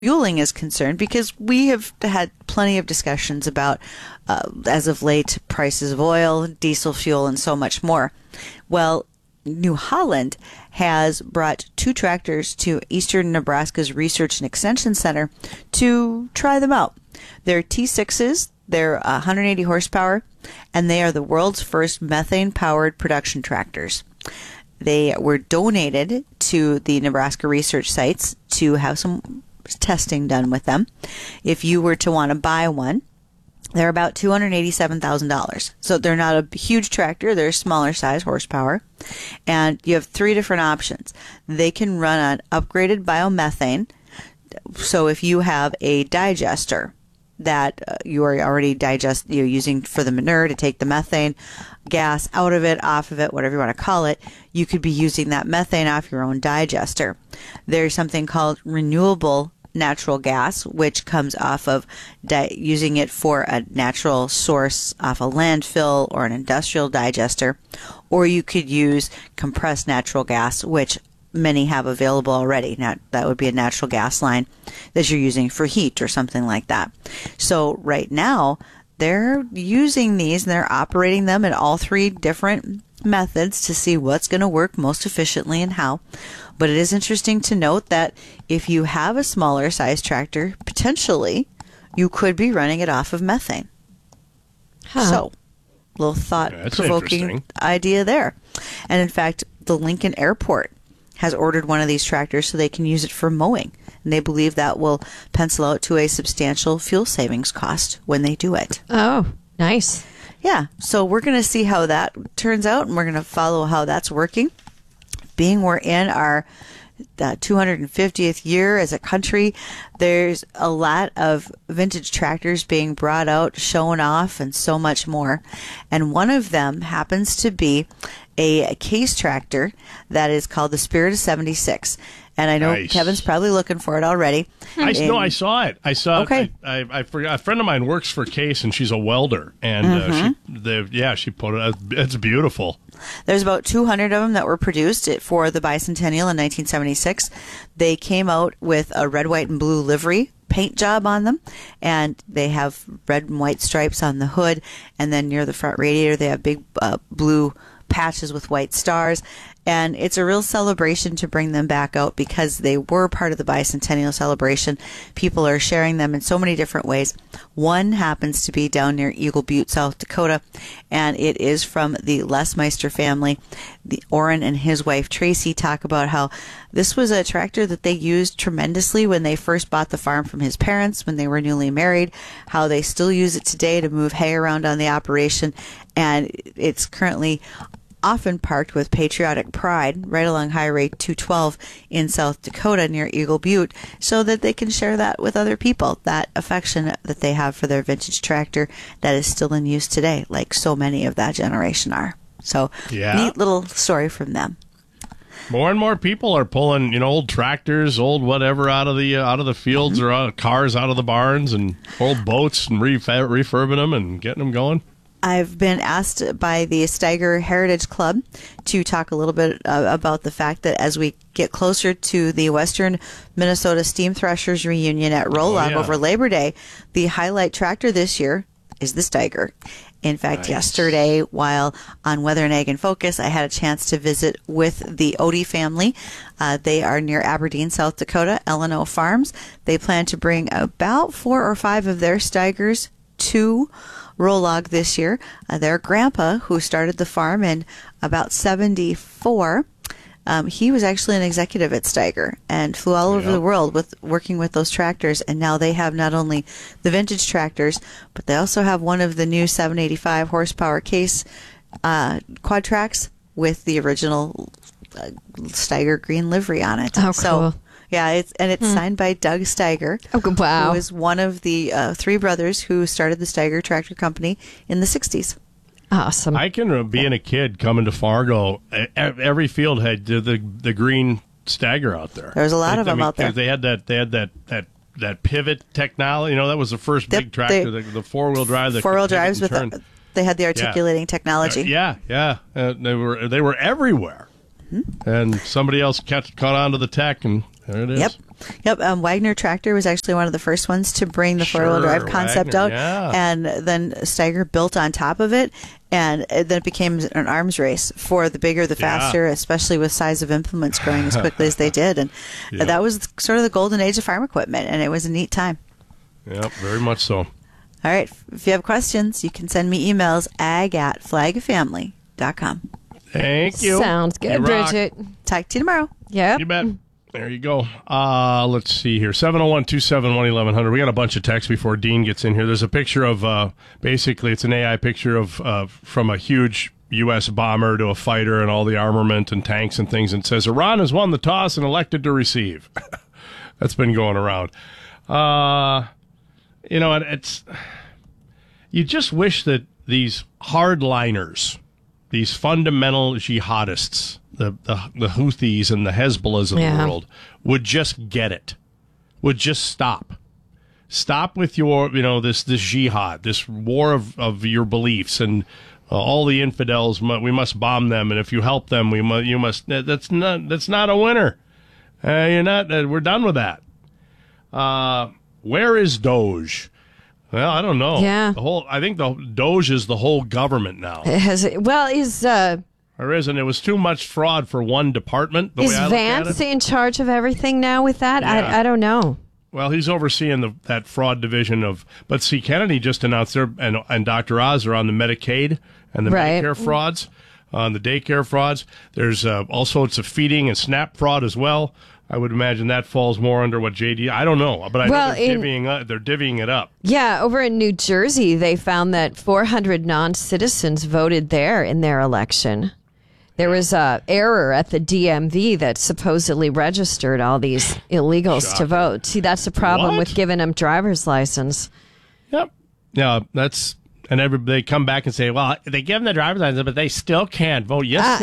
fueling is concerned, because we have had plenty of discussions about, as of late, prices of oil, diesel fuel, and so much more. Well, New Holland has brought 2 tractors to eastern Nebraska's Research and Extension Center to try them out. They're T6s, they're 180 horsepower, and they are the world's first methane-powered production tractors. They were donated to the Nebraska research sites to have some testing done with them. If you were to want to buy one, they're about $287,000. So they're not a huge tractor. They're smaller size horsepower. And you have 3 different options. They can run on upgraded biomethane. So if you have a digester that you are already you're using for the manure to take the methane gas out of it, off of it, whatever you want to call it, you could be using that methane off your own digester. There's something called renewable natural gas, which comes off of using it for a natural source off a landfill or an industrial digester. Or you could use compressed natural gas, which many have available already. Now, that would be a natural gas line that you're using for heat or something like that. So right now, they're using these and they're operating them in all 3 different methods to see what's going to work most efficiently and how. But it is interesting to note that if you have a smaller size tractor, potentially you could be running it off of methane. So, little thought-provoking idea there. And in fact, the Lincoln Airport has ordered one of these tractors so they can use it for mowing. And they believe that will pencil out to a substantial fuel savings cost when they do it. Oh, nice. Yeah, so we're going to see how that turns out, and we're going to follow how that's working. Being we're in our 250th year as a country, there's a lot of vintage tractors being brought out, shown off, and so much more. And one of them happens to be a case tractor that is called the Spirit of 76. And I know Kevin's probably looking for it already. I saw it. I saw it. I forgot. A friend of mine works for Case, and she's a welder. And she put it. It's beautiful. There's about 200 of them that were produced for the bicentennial in 1976. They came out with a red, white, and blue livery paint job on them, and they have red and white stripes on the hood, and then near the front radiator they have big blue patches with white stars. And it's a real celebration to bring them back out because they were part of the bicentennial celebration. People are sharing them in so many different ways. One happens to be down near Eagle Butte, South Dakota, and it is from the Lesmeister family. The Orrin and his wife Tracy talk about how this was a tractor that they used tremendously when they first bought the farm from his parents when they were newly married, how they still use it today to move hay around on the operation, and it's currently often parked with patriotic pride right along Highway 212 in South Dakota near Eagle Butte, so that they can share that with other people, that affection that they have for their vintage tractor that is still in use today, like so many of that generation are. So, neat little story from them. More and more people are pulling, old tractors, old whatever out of the fields or cars out of the barns, and old boats, and refurbing them and getting them going. I've been asked by the Steiger Heritage Club to talk a little bit about the fact that as we get closer to the Western Minnesota Steam Threshers reunion at Rolog over Labor Day, the highlight tractor this year is the Steiger. In fact, yesterday, while on Weather and Ag in Focus, I had a chance to visit with the Odie family. They are near Aberdeen, South Dakota, L&O Farms. They plan to bring about 4 or 5 of their Steigers to Rolog this year. Their grandpa, who started the farm in about 74, he was actually an executive at Steiger and flew all over the world working with those tractors. And now they have not only the vintage tractors, but they also have one of the new 785 horsepower Case quad tracks with the original Steiger green livery on it. Oh, cool. Yeah, it's signed by Doug Steiger, who is one of the 3 brothers who started the Steiger Tractor Company in the 60s. Awesome. I can, being a kid coming to Fargo, every field had the green Steiger out there. There's a lot of them out there. They had that pivot technology. That was the first big tractor, the 4-wheel drive. Four-wheel drives with they had the articulating technology. They were everywhere. And somebody else caught on to the tech and There it is. Yep. Wagner Tractor was actually one of the first ones to bring the four-wheel drive concept Wagner, out, and then Steiger built on top of it, and then it became an arms race for the bigger, the faster, especially with size of implements growing as quickly as they did, and that was sort of the golden age of farm equipment, and it was a neat time. Yep, very much so. All right. If you have questions, you can send me emails ag@flagfamily.com. Thank you. Sounds good, You rock. Bridget. Talk to you tomorrow. Yep. You bet. There you go. Let's see here. 701-271-1100. We got a bunch of texts before Dean gets in here. There's a picture of, basically, it's an AI picture of from a huge U.S. bomber to a fighter and all the armament and tanks and things, and it says, Iran has won the toss and elected to receive. That's been going around. It's you just wish that these hardliners, these fundamental jihadists, the Houthis and the Hezbollahs of the world, would just get it, would just stop. Stop with your, this jihad, this war of your beliefs, and all the infidels. We must bomb them, and if you help them, you must. That's not a winner. You're not. We're done with that. Where is Doge? Well, I don't know. Yeah. I think the Doge is the whole government now. Is Or isn't it? Was too much fraud for one department. The way I look at Vance it. in charge of everything now with that? Yeah. I don't know. Well, he's overseeing that fraud division of. But see, Kennedy just announced and Dr. Oz are on the Medicaid and the Medicare frauds, on the daycare frauds. There's all sorts of feeding and SNAP fraud as well. I would imagine that falls more under what JD. I don't know, but I know they're divvying it up. Yeah, over in New Jersey, they found that 400 non-citizens voted there in their election. There was a error at the DMV that supposedly registered all these illegals to vote. See, that's the problem with giving them driver's license. Yep. Yeah, and they come back and say, well, they give them the driver's license, but they still can't vote. Yes,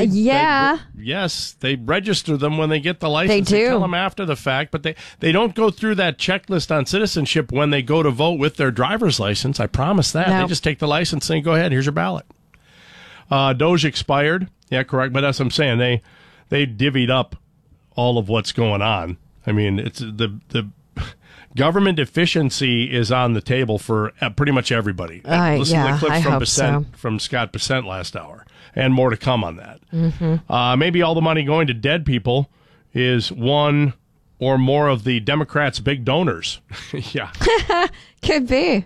they register them when they get the license. They do. Tell them after the fact, but they don't go through that checklist on citizenship when they go to vote with their driver's license. I promise that. No. They just take the license and go ahead, here's your ballot. Doge expired. Yeah, correct. But that's what I'm saying. They divvied up all of what's going on. I mean, it's the government efficiency is on the table for pretty much everybody. Listen to the clip from Scott Bessent last hour, and more to come on that. Mm-hmm. Maybe all the money going to dead people is one or more of the Democrats' big donors. Yeah, could be.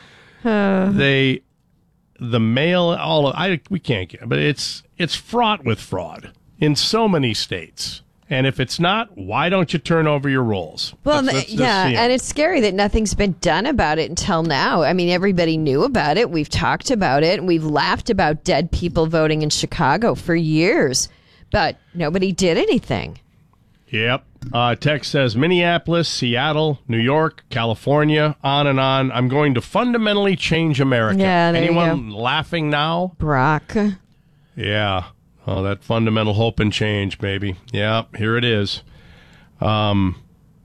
The mail, we can't get, but it's fraught with fraud in so many states. And if it's not, why don't you turn over your rolls? Well, and it's scary that nothing's been done about it until now. I mean, everybody knew about it. We've talked about it. And we've laughed about dead people voting in Chicago for years, but nobody did anything. Yep. Text says Minneapolis, Seattle, New York, California, on and on. I'm going to fundamentally change America. Yeah, there Anyone you go. laughing now? Brock. Yeah. Oh, that fundamental hope and change, baby. Yeah, here it is. Let's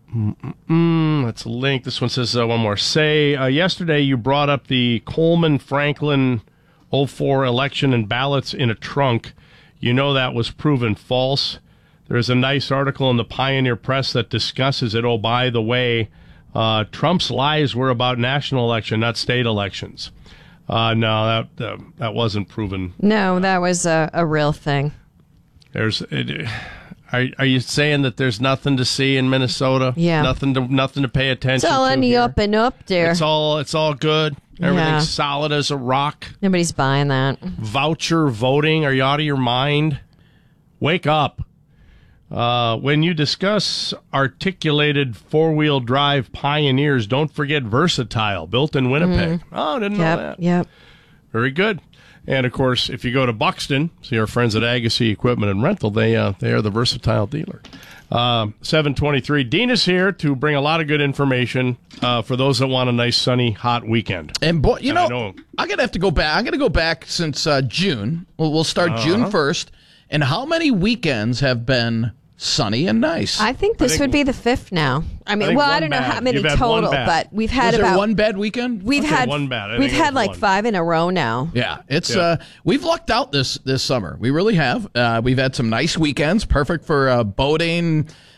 link. This one says one more. Yesterday you brought up the Coleman-Franklin 04 election and ballots in a trunk. You know that was proven false. There is a nice article in the Pioneer Press that discusses it. Oh, by the way, Trump's lies were about national election, not state elections. No, that wasn't proven. No, that was a real thing. Are you saying that there's nothing to see in Minnesota? Yeah, nothing to pay attention to. It's all on the up and up there. It's all good. Everything's solid as a rock. Nobody's buying that. Voucher voting? Are you out of your mind? Wake up. When you discuss articulated four-wheel drive pioneers, don't forget Versatile, built in Winnipeg. Mm-hmm. Oh, didn't know that. Yep. Very good. And, of course, if you go to Buxton, see our friends at Agassi Equipment and Rental, they are the Versatile dealer. 723. Dean is here to bring a lot of good information for those that want a nice, sunny, hot weekend. And, boy, I'm going to have to go back. I'm going to go back since June. We'll start June 1st. And how many weekends have been sunny and nice? I think this would be the fifth now. I don't know how many total, but we've had about one bad weekend. We've had one bad. We've had like 5 in a row now. Yeah, it's we've lucked out this summer. We really have. We've had some nice weekends, perfect for boating,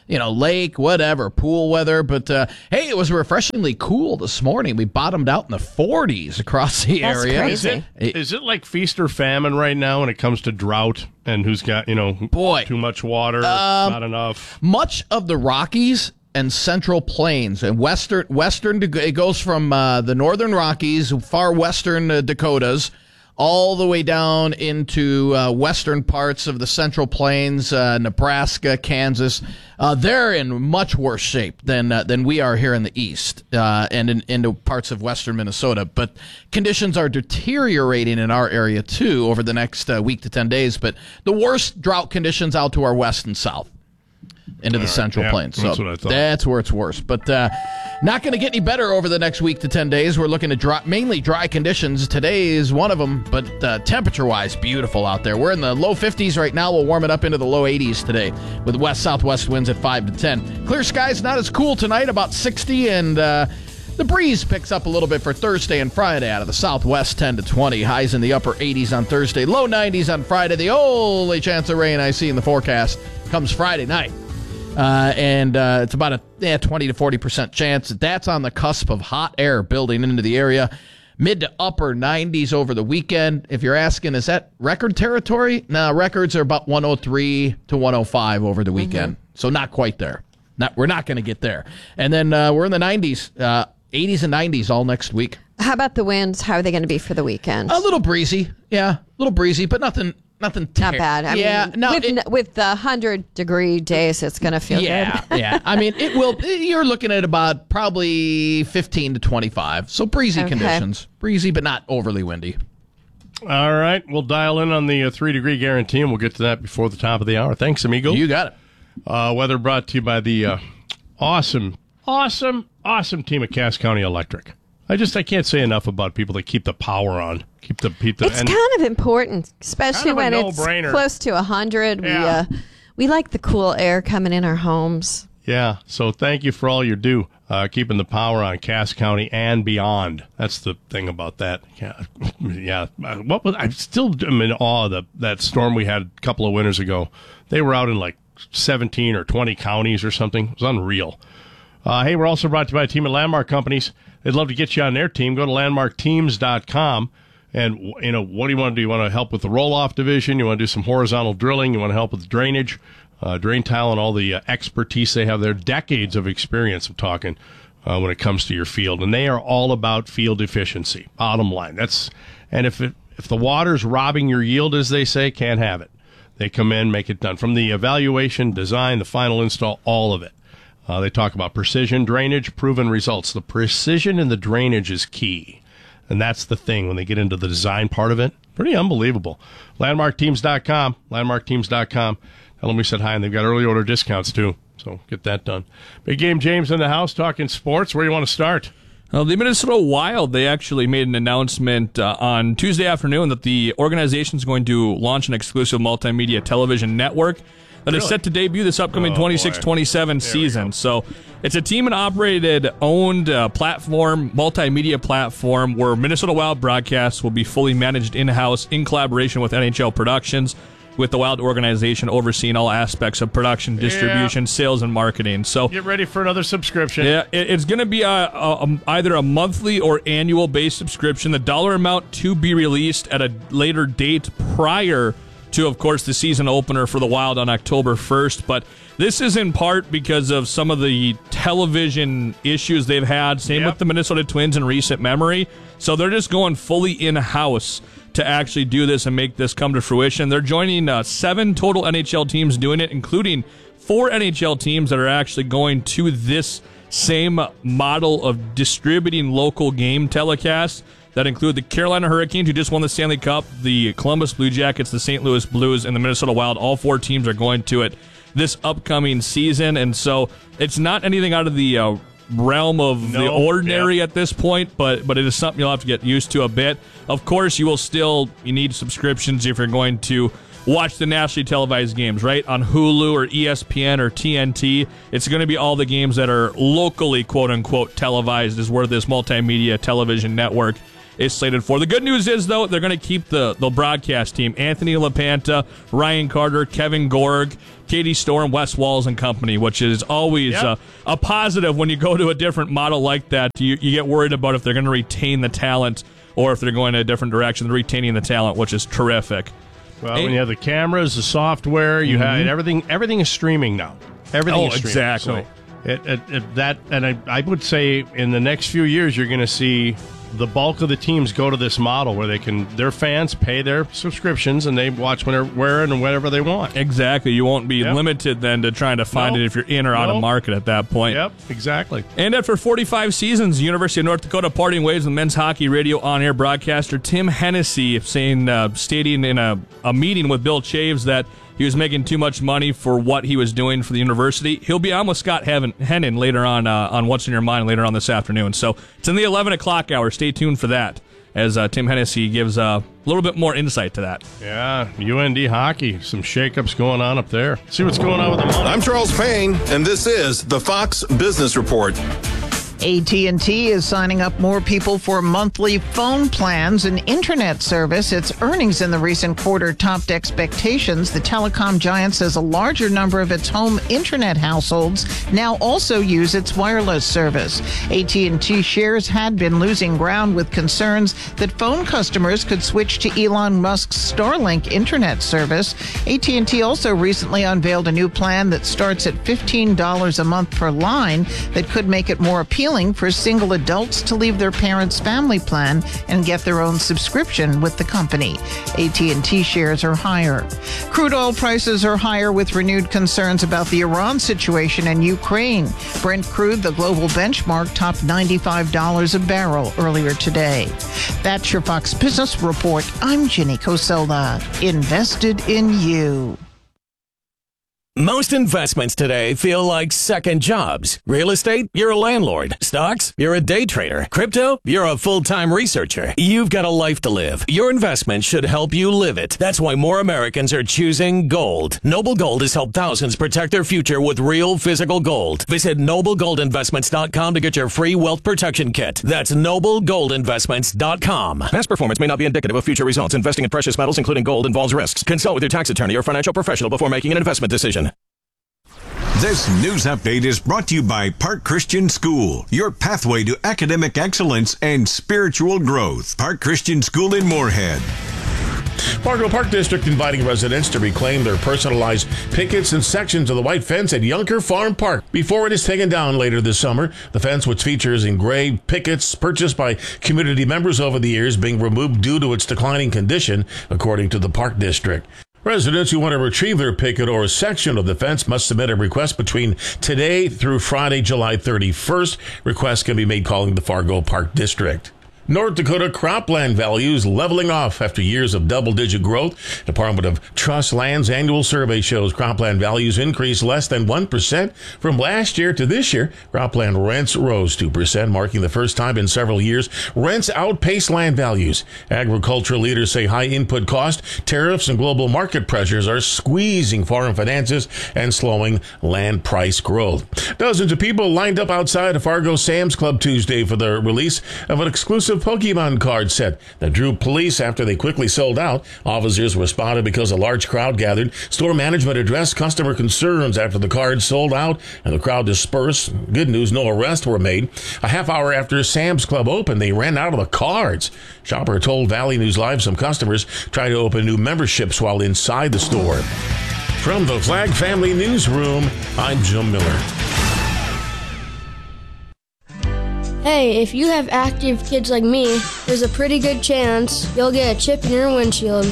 lake, whatever, pool weather. But, hey, it was refreshingly cool this morning. We bottomed out in the 40s across the That's area. crazy. Is it like feast or famine right now when it comes to drought and who's got, too much water, not enough? Much of the Rockies and Central Plains and western, it goes from the northern Rockies, far western Dakotas, all the way down into western parts of the Central Plains, Nebraska, Kansas. They're in much worse shape than we are here in the east and into parts of western Minnesota. But conditions are deteriorating in our area, too, over the next week to 10 days. But the worst drought conditions out to our west and south. Into the Central Plains. So that's what I thought. That's where it's worse. But not going to get any better over the next week to 10 days. We're looking at mainly dry conditions. Today is one of them, but temperature-wise, beautiful out there. We're in the low 50s right now. We'll warm it up into the low 80s today with west-southwest winds at 5 to 10. Clear skies, not as cool tonight, about 60, and the breeze picks up a little bit for Thursday and Friday out of the southwest, 10 to 20. Highs in the upper 80s on Thursday, low 90s on Friday. The only chance of rain I see in the forecast comes Friday night. And it's about a 20 to 40% chance. That's on the cusp of hot air building into the area. Mid to upper 90s over the weekend. If you're asking, is that record territory? No, records are about 103 to 105 over the weekend. So not quite there. We're not going to get there. And then we're in the 90s, 80s and 90s all next week. How about the winds? How are they going to be for the weekend? A little breezy. Yeah, a little breezy, but nothing not bad. I mean, with the 100-degree days, it's going to feel good. Yeah. I mean, it will. You're looking at about probably 15 to 25. So breezy conditions. Breezy, but not overly windy. All right. We'll dial in on the 3-degree guarantee, and we'll get to that before the top of the hour. Thanks, amigo. You got it. Weather brought to you by the awesome team at Cass County Electric. I can't say enough about people that keep the power on. It's kind of important, especially when it's close to 100. Yeah. We like the cool air coming in our homes. Yeah, so thank you for all you do, keeping the power on Cass County and beyond. That's the thing about that. Yeah. I still am in awe of that storm we had a couple of winters ago. They were out in like 17 or 20 counties or something. It was unreal. Hey, we're also brought to you by a team of Landmark Companies. They'd love to get you on their team. Go to landmarkteams.com. And, what do you want to do? You want to help with the roll-off division? You want to do some horizontal drilling? You want to help with drainage, drain tile, and all the expertise they have there. Decades of experience, I'm talking, when it comes to your field. And they are all about field efficiency, bottom line. And if the water's robbing your yield, as they say, can't have it. They come in, make it done. From the evaluation, design, the final install, all of it. They talk about precision drainage, proven results. The precision in the drainage is key. And that's the thing when they get into the design part of it. Pretty unbelievable. Landmarkteams.com. Landmarkteams.com. Tell them we said hi, and they've got early order discounts, too. So get that done. Big Game James in the house talking sports. Where do you want to start? Well, the Minnesota Wild, they actually made an announcement on Tuesday afternoon that the organization is going to launch an exclusive multimedia television network that is set to debut this upcoming 26-27 season. So it's a team and operated, owned platform, multimedia platform where Minnesota Wild broadcasts will be fully managed in-house in collaboration with NHL Productions, with the Wild organization overseeing all aspects of production, distribution, sales, and marketing. So get ready for another subscription. Yeah, it's going to be either a monthly or annual-based subscription. The dollar amount to be released at a later date prior to, of course, the season opener for the Wild on October 1st. But this is in part because of some of the television issues they've had, same with the Minnesota Twins in recent memory. So they're just going fully in-house to actually do this and make this come to fruition. They're joining 7 total NHL teams doing it, including 4 NHL teams that are actually going to this same model of distributing local game telecasts. That include the Carolina Hurricanes, who just won the Stanley Cup, the Columbus Blue Jackets, the St. Louis Blues, and the Minnesota Wild. All 4 teams are going to it this upcoming season, and so it's not anything out of the realm of the ordinary at this point, but it is something you'll have to get used to a bit. Of course, you need subscriptions if you're going to watch the nationally televised games, right? On Hulu or ESPN or TNT. It's going to be all the games that are locally, quote-unquote, televised is where this multimedia television network is slated for. The good news is, though, they're going to keep the broadcast team. Anthony LaPanta, Ryan Carter, Kevin Gorg, Katie Storm, Wes Walls and company, which is always a positive when you go to a different model like that. You get worried about if they're going to retain the talent or if they're going in a different direction. They're retaining the talent, which is terrific. Well, when you have the cameras, the software, you have everything is streaming now. Everything is streaming. Exactly. So I would say in the next few years, you're going to see the bulk of the teams go to this model where their fans pay their subscriptions and they watch where and whenever they want. Exactly. You won't be limited then to trying to find it if you're in or out of market at that point. Yep, exactly. And after 45 seasons, the University of North Dakota parting ways with men's hockey radio on-air broadcaster Tim Hennessy stating in a meeting with Bill Chaves that he was making too much money for what he was doing for the university. He'll be on with Scott Hennon later on What's in Your Mind later on this afternoon. So it's in the 11 o'clock hour. Stay tuned for that as Tim Hennessy gives a little bit more insight to that. Yeah, UND hockey. Some shakeups going on up there. See what's going on with the money. I'm Charles Payne, and this is the Fox Business Report. AT&T is signing up more people for monthly phone plans and internet service. Its earnings in the recent quarter topped expectations. The telecom giant says a larger number of its home internet households now also use its wireless service. AT&T shares had been losing ground with concerns that phone customers could switch to Elon Musk's Starlink internet service. AT&T also recently unveiled a new plan that starts at $15 a month per line that could make it more appealing for single adults to leave their parents' family plan and get their own subscription with the company. AT&T shares are higher. Crude oil prices are higher with renewed concerns about the Iran situation in Ukraine. Brent crude, the global benchmark, topped $95 a barrel earlier today. That's your Fox Business Report. I'm Ginny Coselda. Invested in you. Most investments today feel like second jobs. Real estate, you're a landlord. Stocks, you're a day trader. Crypto, you're a full-time researcher. You've got a life to live. Your investment should help you live it. That's why more Americans are choosing gold. Noble Gold has helped thousands protect their future with real physical gold. Visit NobleGoldInvestments.com to get your free wealth protection kit. That's NobleGoldInvestments.com. Past performance may not be indicative of future results. Investing in precious metals, including gold, involves risks. Consult with your tax attorney or financial professional before making an investment decision. This news update is brought to you by Park Christian School, your pathway to academic excellence and spiritual growth. Park Christian School in Moorhead. Fargo Park District inviting residents to reclaim their personalized pickets and sections of the white fence at Yunker Farm Park before it is taken down later this summer. The fence, which features engraved pickets purchased by community members over the years, being removed due to its declining condition, according to the Park District. Residents who want to retrieve their picket or a section of the fence must submit a request between today through Friday, July 31st. Requests can be made calling the Fargo Park District. North Dakota cropland values leveling off after years of double-digit growth. Department of Trust Lands annual survey shows cropland values increased less than 1% from last year to this year. Cropland rents rose 2%, marking the first time in several years rents outpaced land values. Agricultural leaders say high input cost, tariffs, and global market pressures are squeezing farm finances and slowing land price growth. Dozens of people lined up outside of Fargo Sam's Club Tuesday for the release of an exclusive Pokemon card set that drew police after they quickly sold out. Officers were spotted because a large crowd gathered. Store management addressed customer concerns after the cards sold out and the crowd dispersed. Good news, no arrests were made. A half hour after Sam's Club opened, they ran out of the cards. Shopper told Valley News Live some customers tried to open new memberships while inside the store. From the Flag Family Newsroom, I'm Jim Miller. Hey, if you have active kids like me, there's a pretty good chance you'll get a chip in your windshield.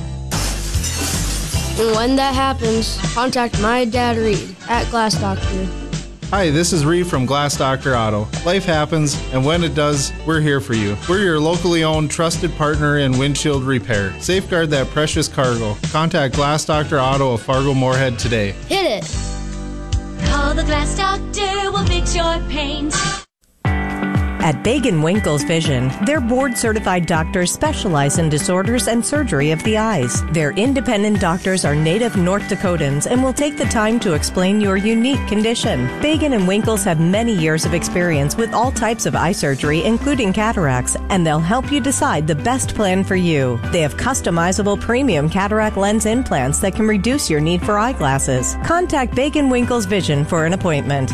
And when that happens, contact my dad Reed at Glass Doctor. Hi, this is Reed from Glass Doctor Auto. Life happens, and when it does, we're here for you. We're your locally owned, trusted partner in windshield repair. Safeguard that precious cargo. Contact Glass Doctor Auto of Fargo Moorhead today. Hit it! Call the Glass Doctor, we'll fix your paint. At Bagan Winkles Vision, their board-certified doctors specialize in disorders and surgery of the eyes. Their independent doctors are native North Dakotans and will take the time to explain your unique condition. Bagan and Winkles have many years of experience with all types of eye surgery, including cataracts, and they'll help you decide the best plan for you. They have customizable premium cataract lens implants that can reduce your need for eyeglasses. Contact Bagan Winkles Vision for an appointment.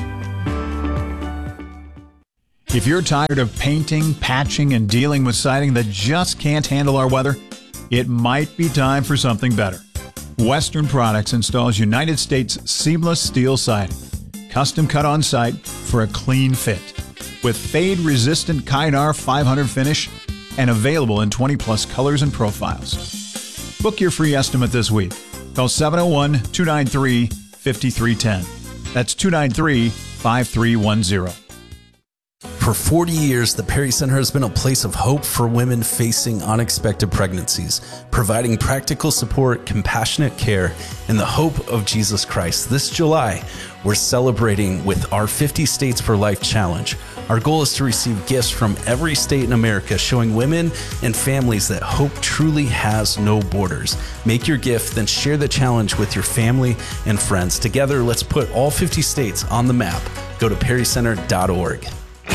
If you're tired of painting, patching, and dealing with siding that just can't handle our weather, it might be time for something better. Western Products installs United States seamless steel siding, custom cut on site for a clean fit, with fade-resistant Kynar 500 finish and available in 20-plus colors and profiles. Book your free estimate this week. Call 701-293-5310. That's 293-5310. For 40 years, the Perry Center has been a place of hope for women facing unexpected pregnancies, providing practical support, compassionate care, and the hope of Jesus Christ. This July, we're celebrating with our 50 States for Life Challenge. Our goal is to receive gifts from every state in America, showing women and families that hope truly has no borders. Make your gift, then share the challenge with your family and friends. Together, let's put all 50 states on the map. Go to perrycenter.org.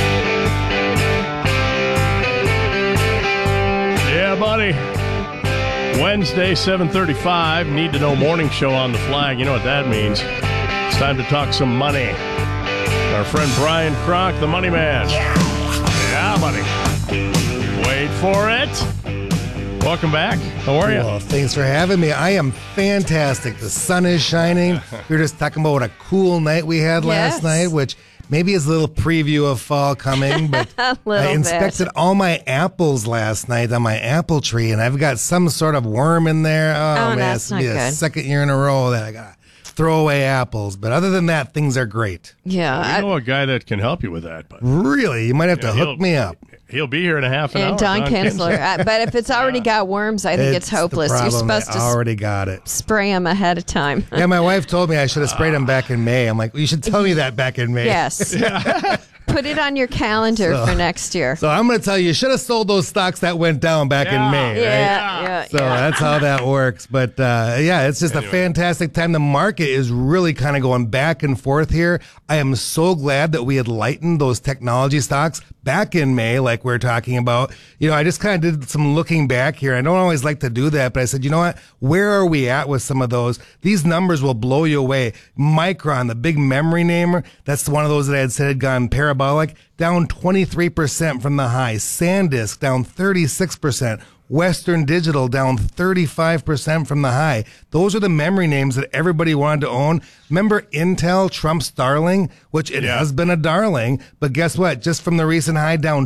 Yeah, buddy. Wednesday, 7:35. Need to know morning show on the flag. You know what that means. It's time to talk some money. Our friend Brian Kronk, the money man. Yeah, buddy. Wait for it. Welcome back. How are you? Well, thanks for having me. I am fantastic. The sun is shining. We were just talking about what a cool night we had last night, which maybe is a little preview of fall coming, but I inspected all my apples last night on my apple tree, and I've got some sort of worm in there. Oh man, that's not it's good. Second year in a row that I got to throw away apples. But other than that, things are great. Yeah. Well, we know a guy that can help you with that. But really? You might have to hook me up. He'll be here in a half an hour. And Don Kinsler. But if it's already got worms, I think it's hopeless. The You're problem, supposed I to already got it. spray them ahead of time. Yeah, my wife told me I should have sprayed them back in May. I'm like, well, you should tell me that back in May. Yes. Put it on your calendar for next year. So I'm going to tell you, you should have sold those stocks that went down back in May, right? Yeah. So that's how that works. But yeah, it's just a fantastic time. The market is really kind of going back and forth here. I am so glad that we had lightened those technology stocks back in May, like we were talking about. You know, I just kind of did some looking back here. I don't always like to do that, but I said, you know what? Where are we at with some of those? These numbers will blow you away. Micron, the big memory namer, that's one of those that I had said had gone parabolic, down 23% from the high. SanDisk down 36%. Western Digital down 35% from the high. Those are the memory names that everybody wanted to own. Remember Intel, Trump's darling, which it has been a darling, but guess what? Just from the recent high, down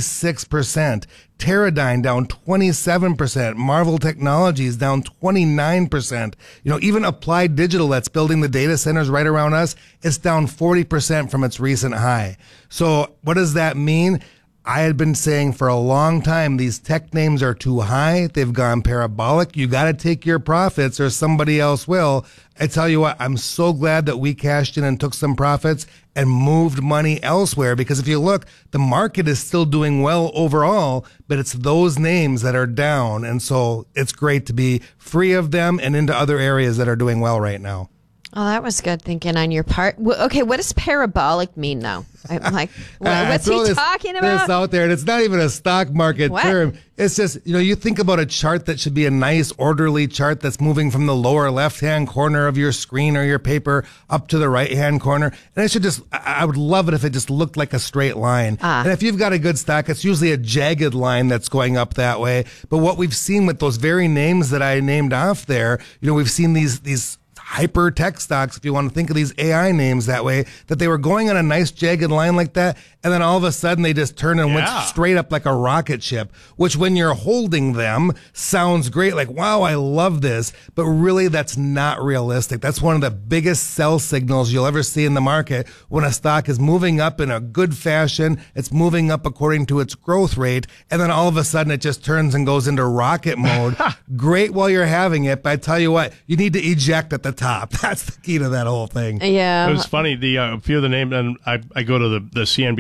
26%. Teradyne down 27%. Marvel Technologies down 29%. You know, even Applied Digital that's building the data centers right around us, it's down 40% from its recent high. So what does that mean? I had been saying for a long time, these tech names are too high. They've gone parabolic. You got to take your profits or somebody else will. I tell you what, I'm so glad that we cashed in and took some profits and moved money elsewhere, because if you look, the market is still doing well overall, but it's those names that are down. And so it's great to be free of them and into other areas that are doing well right now. Oh, that was good thinking on your part. Okay, what does parabolic mean, though? I'm like, what's he talking about? This out there, and it's not even a stock market term. It's just, you know, you think about a chart that should be a nice, orderly chart that's moving from the lower left-hand corner of your screen or your paper up to the right-hand corner. And it should just, I would love it if it just looked like a straight line. And if you've got a good stock, it's usually a jagged line that's going up that way. But what we've seen with those very names that I named off there, you know, we've seen these hyper tech stocks, if you want to think of these AI names that way, that they were going on a nice jagged line like that, and then all of a sudden they just turned and went straight up like a rocket ship, which when you're holding them sounds great, like, wow, I love this, but really that's not realistic. That's one of the biggest sell signals you'll ever see in the market. When a stock is moving up in a good fashion, it's moving up according to its growth rate, and then all of a sudden it just turns and goes into rocket mode. Great while you're having it, but I tell you what, you need to eject at the top. That's the key to that whole thing. Yeah. It was funny. A few of the names, and I go to the CNBC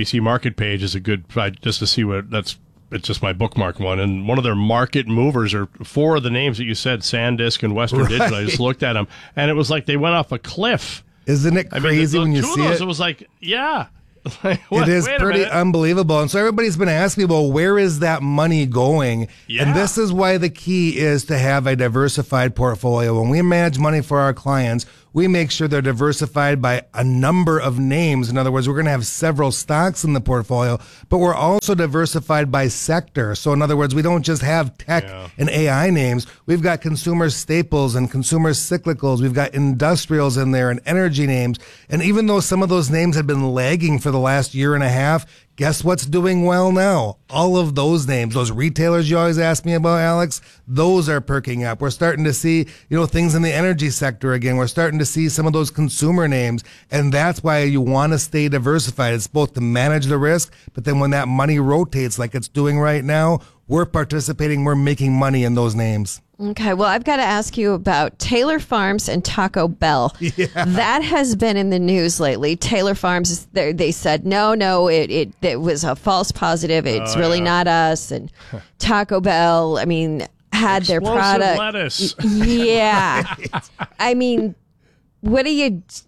CNBC market page is a good just to see it's just my bookmark one. And one of their market movers are 4 of the names that you said, SanDisk and Western Digital. I just looked at them, and it was like they went off a cliff. Isn't it crazy when you see it? It was like, yeah. It is pretty unbelievable. And so everybody's been asking me, well, where is that money going? Yeah. And this is why the key is to have a diversified portfolio. When we manage money for our clients, we make sure they're diversified by a number of names. In other words, we're going to have several stocks in the portfolio, but we're also diversified by sector. So in other words, we don't just have tech and AI names. We've got consumer staples and consumer cyclicals. We've got industrials in there and energy names. And even though some of those names have been lagging for the last year and a half, guess what's doing well now? All of those names, those retailers you always ask me about, Alex, those are perking up. We're starting to see, things in the energy sector again. We're starting to see some of those consumer names, and that's why you want to stay diversified. It's both to manage the risk, but then when that money rotates like it's doing right now, we're participating, we're making money in those names. Okay, well, I've got to ask you about Taylor Farms and Taco Bell. Yeah. That has been in the news lately. Taylor Farms, they said, no, it was a false positive. It's really not us. And Taco Bell, had their product. Lettuce. Yeah. I mean, what do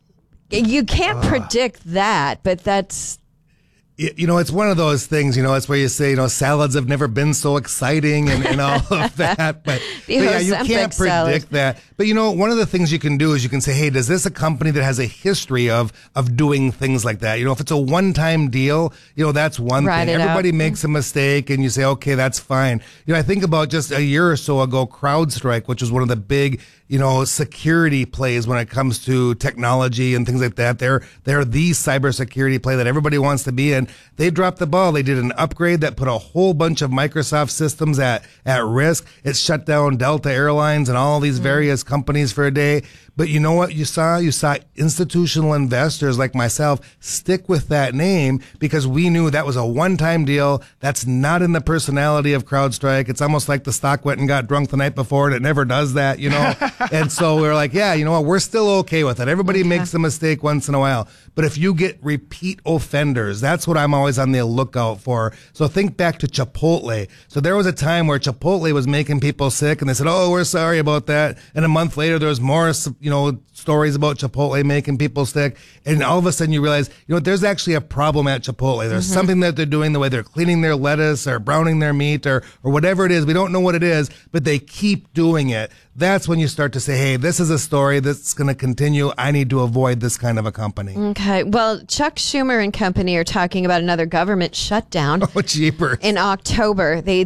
you can't predict that, but that's... It's one of those things, it's where you say, salads have never been so exciting and all of that. But yeah, you can't predict that. But, one of the things you can do is you can say, hey, does this a company that has a history of doing things like that? If it's a one-time deal, that's one thing. Everybody makes a mistake and you say, okay, that's fine. I think about just a year or so ago, CrowdStrike, which was one of the big, security plays when it comes to technology and things like that. They're the cybersecurity play that everybody wants to be in. They dropped the ball. They did an upgrade that put a whole bunch of Microsoft systems at risk. It shut down Delta Airlines and all these various companies for a day. But you know what you saw? You saw institutional investors like myself stick with that name because we knew that was a one-time deal. That's not in the personality of CrowdStrike. It's almost like the stock went and got drunk the night before and it never does that, And so we're like, yeah, you know what? We're still okay with it. Everybody makes a mistake once in a while. But if you get repeat offenders, that's what I'm always on the lookout for. So think back to Chipotle. So there was a time where Chipotle was making people sick and they said, oh, we're sorry about that. And a month later, there was more, stories about Chipotle making people sick. And all of a sudden you realize, there's actually a problem at Chipotle. There's something that they're doing, the way they're cleaning their lettuce or browning their meat or whatever it is. We don't know what it is, but they keep doing it. That's when you start to say, hey, this is a story that's going to continue. I need to avoid this kind of a company. Okay. Well, Chuck Schumer and company are talking about another government shutdown. Oh, jeepers. In October. They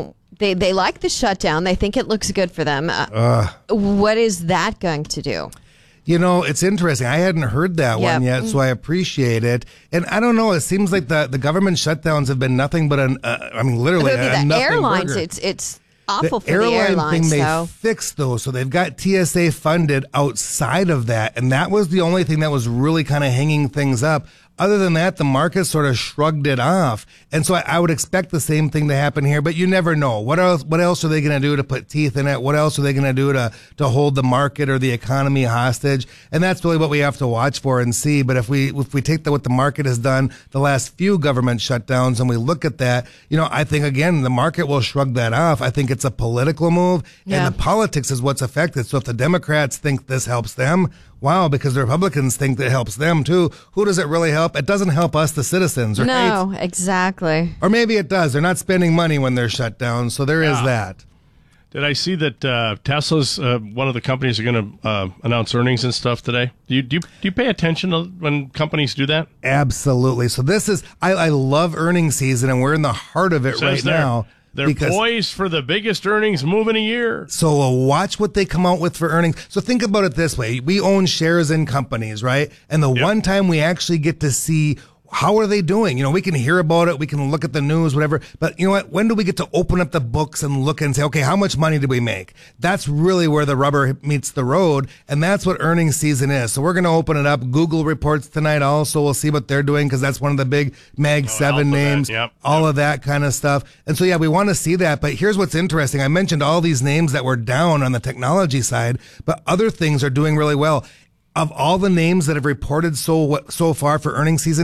like the shutdown. They think it looks good for them. What is that going to do? It's interesting. I hadn't heard that one yet, so I appreciate it. And I don't know. It seems like the government shutdowns have been nothing but literally the nothing airlines. burger. It's awful for airline the airlines. Thing they fixed though, so they've got TSA funded outside of that, and that was the only thing that was really kind of hanging things up. Other than that, the market sort of shrugged it off. And so I would expect the same thing to happen here, but you never know. What else are they going to do to put teeth in it? What else are they going to do to hold the market or the economy hostage? And that's really what we have to watch for and see. But if we take what the market has done the last few government shutdowns and we look at that, I think, again, the market will shrug that off. I think it's a political move, and the politics is what's affected. So if the Democrats think this helps them, wow, because the Republicans think that it helps them too. Who does it really help? It doesn't help us, the citizens, right? No, exactly. Or maybe it does. They're not spending money when they're shut down, so there is that. Did I see that Tesla's one of the companies are going to announce earnings and stuff today? Do you pay attention to when companies do that? Absolutely. So this is I love earnings season, and we're in the heart of it right now. They're poised for the biggest earnings move in a year. So watch what they come out with for earnings. So think about it this way. We own shares in companies, right? And the one time we actually get to see how are they doing? We can hear about it. We can look at the news, whatever. But you know what? When do we get to open up the books and look and say, okay, how much money did we make? That's really where the rubber meets the road. And that's what earnings season is. So we're going to open it up. Google reports tonight also. We'll see what they're doing because that's one of the big Mag 7 names, all of that kind of stuff. And so, we want to see that. But here's what's interesting. I mentioned all these names that were down on the technology side, but other things are doing really well. Of all the names that have reported so far for earnings season,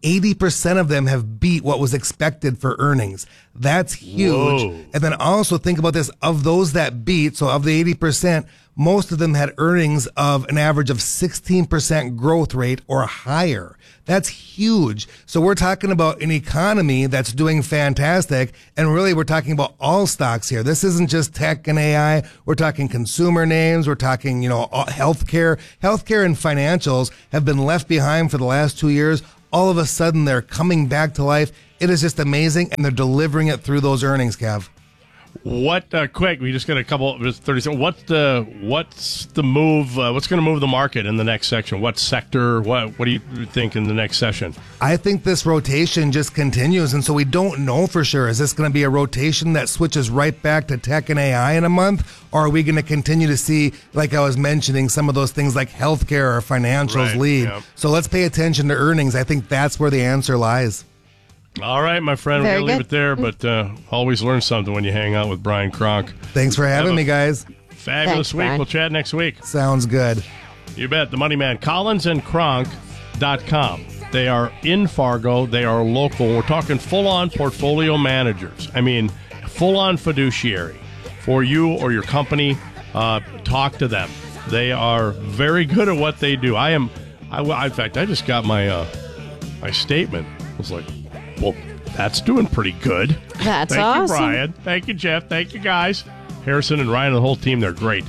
80% of them have beat what was expected for earnings. That's huge. Whoa. And then also think about this, of those that beat, so of the 80%, most of them had earnings of an average of 16% growth rate or higher. That's huge. So we're talking about an economy that's doing fantastic. And really, we're talking about all stocks here. This isn't just tech and AI. We're talking consumer names. We're talking, healthcare. Healthcare and financials have been left behind for the last 2 years. All of a sudden, they're coming back to life. It is just amazing. And they're delivering it through those earnings, Kev. What quick? We just got a couple. 30 seconds. What's the move? What's going to move the market in the next section? What sector? What do you think in the next session? I think this rotation just continues, and so we don't know for sure. Is this going to be a rotation that switches right back to tech and AI in a month, or are we going to continue to see, like I was mentioning, some of those things like healthcare or financials lead? Yep. So let's pay attention to earnings. I think that's where the answer lies. All right, my friend, we're going to leave it there, but always learn something when you hang out with Brian Kronk. Thanks for having me, guys. Fabulous week. Brian. We'll chat next week. Sounds good. You bet. The Money Man, collinsandkronk.com. They are in Fargo. They are local. We're talking full-on portfolio managers. I mean, full-on fiduciary. For you or your company, talk to them. They are very good at what they do. In fact, I just got my statement. I was like, well, that's doing pretty good. That's Thank awesome. you, Brian. Thank you, Jeff. Thank you, guys. Harrison and Ryan and the whole team, they're great.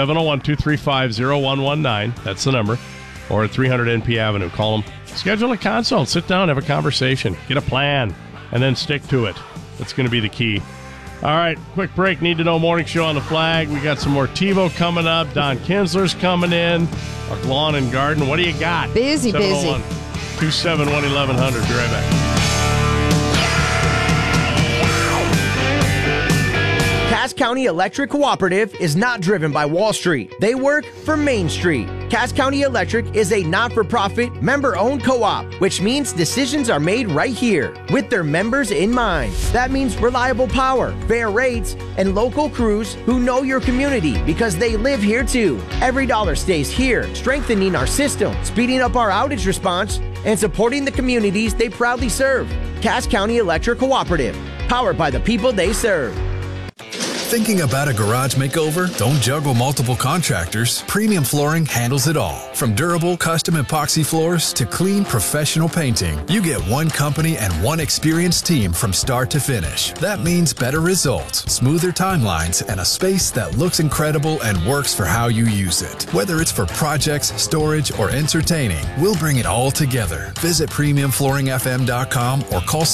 701-235-0119. That's the number. Or at 300 NP Avenue. Call them. Schedule a consult. Sit down, have a conversation. Get a plan, and then stick to it. That's going to be the key. All right, quick break. Need to know morning show on the flag. We got some more TiVo coming up. Don Kinsler's coming in. Our lawn and garden. What do you got? Busy. 271-1100. Be right back. Cass County Electric Cooperative is not driven by Wall Street. They work for Main Street. Cass County Electric is a not-for-profit, member-owned co-op, which means decisions are made right here with their members in mind. That means reliable power, fair rates, and local crews who know your community because they live here too. Every dollar stays here, strengthening our system, speeding up our outage response, and supporting the communities they proudly serve. Cass County Electric Cooperative, powered by the people they serve. Thinking about a garage makeover? Don't juggle multiple contractors. Premium Flooring handles it all. From durable custom epoxy floors to clean professional painting, you get one company and one experienced team from start to finish. That means better results, smoother timelines, and a space that looks incredible and works for how you use it. Whether it's for projects, storage, or entertaining, we'll bring it all together. Visit PremiumFlooringFM.com or call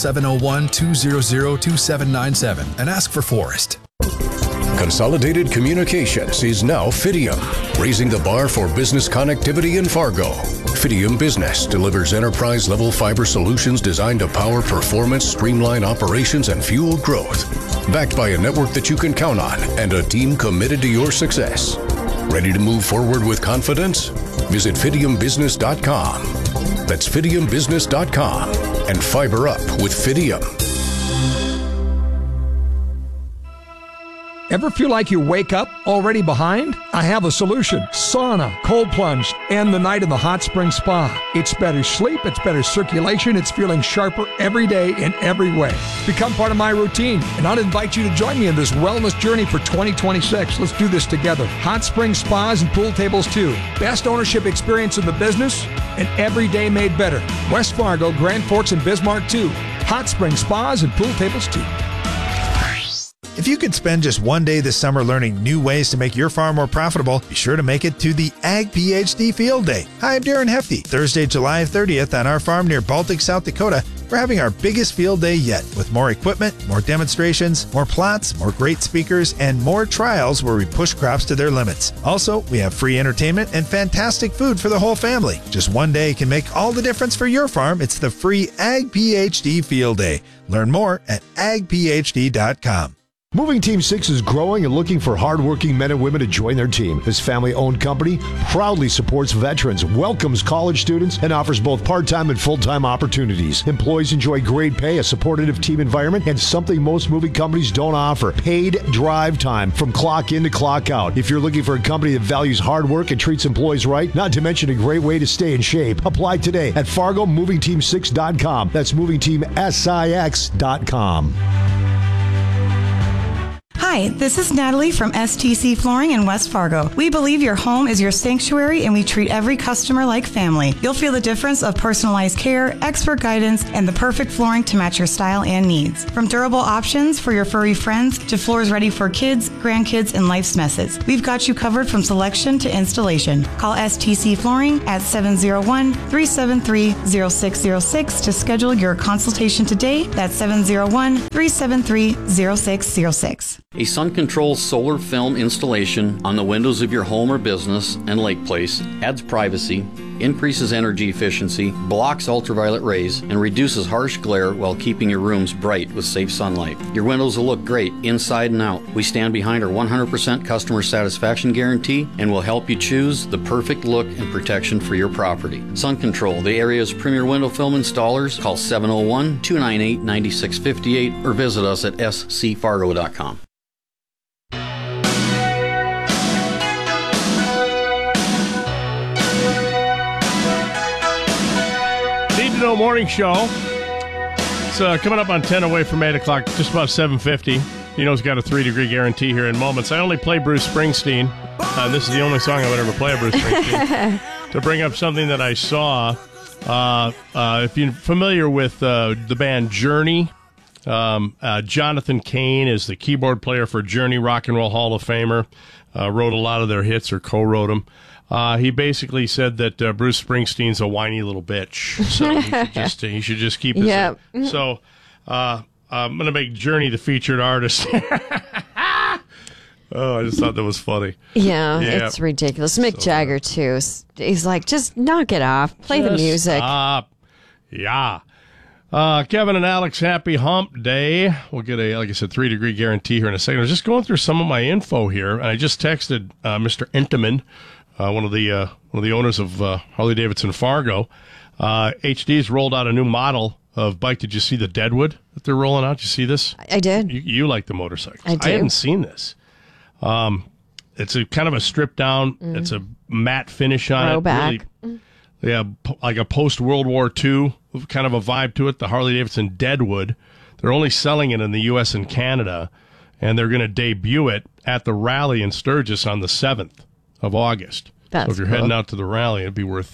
701-200-2797 and ask for Forrest. Consolidated Communications is now Fidium, raising the bar for business connectivity in Fargo. Fidium Business delivers enterprise-level fiber solutions designed to power performance, streamline operations, and fuel growth. Backed by a network that you can count on and a team committed to your success. Ready to move forward with confidence? Visit FidiumBusiness.com. That's FidiumBusiness.com and fiber up with Fidium. Ever feel like you wake up already behind? I have a solution. Sauna, cold plunge, and the night in the hot spring spa. It's better sleep, it's better circulation, it's feeling sharper every day in every way. Become part of my routine, and I'll invite you to join me in this wellness journey for 2026. Let's do this together. Hot spring spas and pool tables too. Best ownership experience in the business, and every day made better. West Fargo, Grand Forks, and Bismarck too. Hot spring spas and pool tables too. If you could spend just one day this summer learning new ways to make your farm more profitable, be sure to make it to the Ag PhD Field Day. Hi, I'm Darren Hefty. Thursday, July 30th on our farm near Baltic, South Dakota, we're having our biggest field day yet with more equipment, more demonstrations, more plots, more great speakers, and more trials where we push crops to their limits. Also, we have free entertainment and fantastic food for the whole family. Just one day can make all the difference for your farm. It's the free Ag PhD Field Day. Learn more at agphd.com. Moving Team 6 is growing and looking for hardworking men and women to join their team. This family-owned company proudly supports veterans, welcomes college students, and offers both part-time and full-time opportunities. Employees enjoy great pay, a supportive team environment, and something most moving companies don't offer: paid drive time from clock in to clock out. If you're looking for a company that values hard work and treats employees right, not to mention a great way to stay in shape, apply today at FargoMovingTeam6.com. That's MovingTeamSIX.com. Hi, this is Natalie from STC Flooring in West Fargo. We believe your home is your sanctuary and we treat every customer like family. You'll feel the difference of personalized care, expert guidance, and the perfect flooring to match your style and needs. From durable options for your furry friends to floors ready for kids, grandkids, and life's messes, we've got you covered from selection to installation. Call STC Flooring at 701-373-0606 to schedule your consultation today. That's 701-373-0606. A Sun Control solar film installation on the windows of your home or business and lake place adds privacy, increases energy efficiency, blocks ultraviolet rays, and reduces harsh glare while keeping your rooms bright with safe sunlight. Your windows will look great inside and out. We stand behind our 100% customer satisfaction guarantee and will help you choose the perfect look and protection for your property. Sun Control, the area's premier window film installers. Call 701-298-9658 or visit us at scfargo.com. Morning show. It's coming up on 10 away from 8 o'clock, just about 7:50. It's got a 3-degree guarantee here in moments. I only play Bruce Springsteen. This is the only song I would ever play of Bruce Springsteen. To bring up something that I saw. If you're familiar with the band Journey, Jonathan Cain is the keyboard player for Journey, Rock and Roll Hall of Famer. Wrote a lot of their hits or co-wrote them. He basically said that Bruce Springsteen's a whiny little bitch, so he should just keep his. Yeah. So I'm going to make Journey the featured artist. Oh, I just thought that was funny. Yeah, it's ridiculous. Mick Jagger too. He's like, just knock it off. Play the music. Stop. Yeah. Kevin and Alex, happy hump day. We'll get a, like I said, 3-degree guarantee here in a second. I was just going through some of my info here, and I just texted Mr. Enteman, one of the owners of Harley-Davidson Fargo. HD's rolled out a new model of bike. Did you see the Deadwood that they're rolling out? Did you see this? I did. You like the motorcycles. I do. I hadn't seen this. It's a kind of a stripped down. It's a matte finish on Throwback. it. Really, yeah, like a post-World War II kind of a vibe to it. The Harley-Davidson Deadwood. They're only selling it in the U.S. and Canada, and they're going to debut it at the rally in Sturgis on the 7th of August. That's so if you're cool. heading out to the rally, it'd be worth